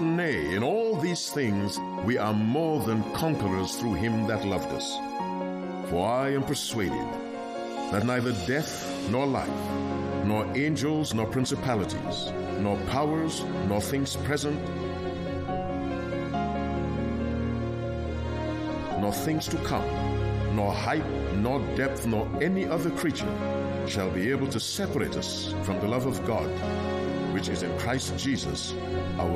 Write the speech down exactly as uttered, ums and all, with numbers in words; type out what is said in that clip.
Nay, in all these things we are more than conquerors through him that loved us. For I am persuaded that neither death nor life, nor angels nor principalities, nor powers, nor things present, nor things to come, nor height, nor depth, nor any other creature shall be able to separate us from the love of God, which is in Christ Jesus our